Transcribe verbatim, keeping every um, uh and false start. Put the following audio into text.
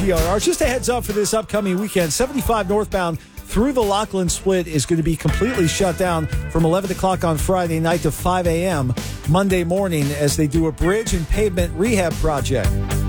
P R R. Just a heads up for this upcoming weekend. seventy-five northbound through the Lockland Split is going to be completely shut down from eleven o'clock on Friday night to five a.m. Monday morning as they do a bridge and pavement rehab project.